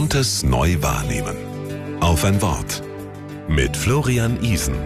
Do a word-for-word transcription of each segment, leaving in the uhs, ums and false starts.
Gewohntes neu wahrnehmen. Auf ein Wort. Mit Florian Isen.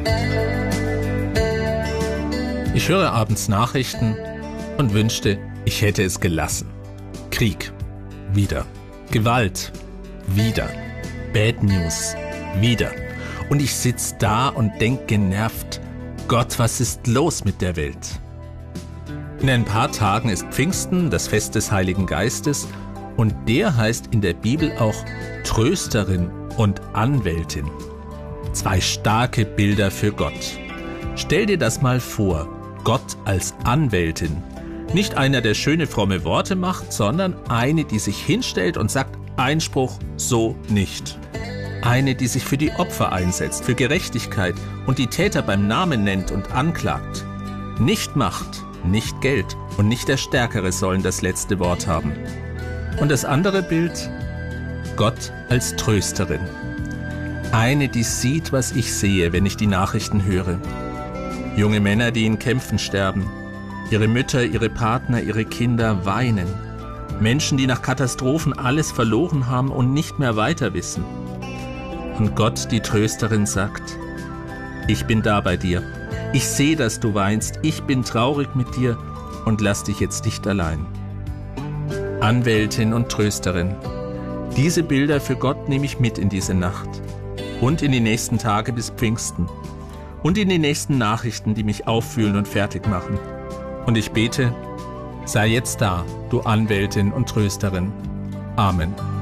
Ich höre abends Nachrichten und wünschte, ich hätte es gelassen. Krieg. Wieder. Gewalt. Wieder. Bad News. Wieder. Und ich sitze da und denk genervt, Gott, was ist los mit der Welt? In ein paar Tagen ist Pfingsten, das Fest des Heiligen Geistes, und der heißt in der Bibel auch Trösterin und Anwältin. Zwei starke Bilder für Gott. Stell dir das mal vor, Gott als Anwältin. Nicht einer, der schöne, fromme Worte macht, sondern eine, die sich hinstellt und sagt, Einspruch, so nicht. Eine, die sich für die Opfer einsetzt, für Gerechtigkeit und die Täter beim Namen nennt und anklagt. Nicht Macht, nicht Geld und nicht der Stärkere sollen das letzte Wort haben. Und das andere Bild? Gott als Trösterin. Eine, die sieht, was ich sehe, wenn ich die Nachrichten höre. Junge Männer, die in Kämpfen sterben. Ihre Mütter, ihre Partner, ihre Kinder weinen. Menschen, die nach Katastrophen alles verloren haben und nicht mehr weiter wissen. Und Gott, die Trösterin, sagt, ich bin da bei dir. Ich sehe, dass du weinst. Ich bin traurig mit dir und lass dich jetzt nicht allein. Anwältin und Trösterin. Diese Bilder für Gott nehme ich mit in diese Nacht. Und in die nächsten Tage bis Pfingsten. Und in die nächsten Nachrichten, die mich auffühlen und fertig machen. Und ich bete, sei jetzt da, du Anwältin und Trösterin. Amen.